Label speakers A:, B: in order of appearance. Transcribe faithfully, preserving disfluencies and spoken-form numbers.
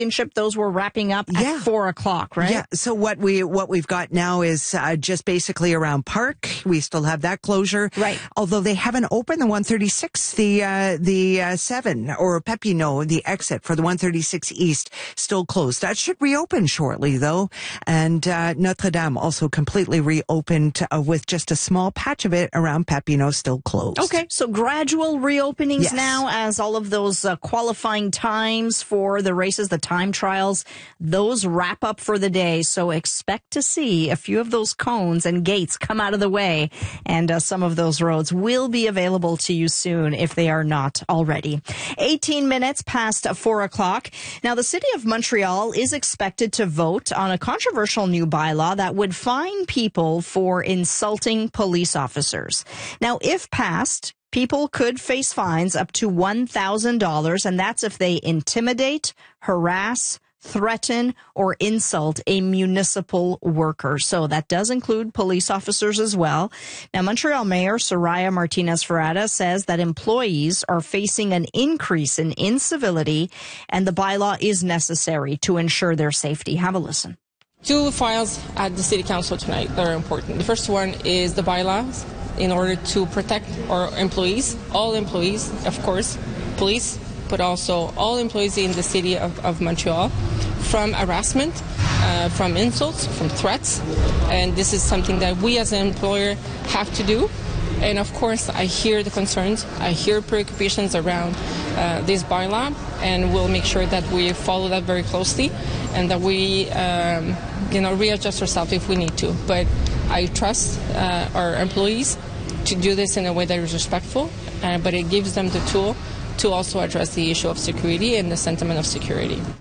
A: Those were wrapping up at
B: Yeah.
A: four o'clock, right?
B: Yeah. So what we what we've got now is uh, just basically around Park. We still have that closure,
A: Right.
B: Although they haven't opened the one thirty-six, the uh, the uh, seven or Pepino, the exit for the one thirty-six East, still closed. That should reopen shortly, though. And uh, Notre Dame also completely reopened uh, with just a small patch of it around Pepino still closed.
A: Okay, so gradual reopenings
B: Yes.
A: now as all of those uh, qualifying times for the races, the time trials, those wrap up for the day. So expect to see a few of those cones and gates come out of the way, and uh, some of those roads will be available to you soon if they are not already. eighteen minutes past four o'clock. Now, the City of Montreal is expected to vote on a controversial new bylaw that would fine people for insulting police officers. Now, if passed, people could face fines up to one thousand dollars, and that's if they intimidate, harass, threaten, or insult a municipal worker. So that does include police officers as well. Now, Montreal Mayor Soraya Martinez-Ferrada says that employees are facing an increase in incivility, and the bylaw is necessary to ensure their safety. Have a listen.
C: Two files at the City Council tonight that are important. The first one is the bylaws in order to protect our employees, all employees, of course, police, but also all employees in the City of, of Montreal from harassment, uh, from insults, from threats. And this is something that we as an employer have to do. And of course, I hear the concerns, I hear preoccupations around uh, this bylaw, and we'll make sure that we follow that very closely and that we, um, you know, readjust ourselves if we need to. But I trust uh, our employees to do this in a way that is respectful, uh, but it gives them the tool to also address the issue of security and the sentiment of security.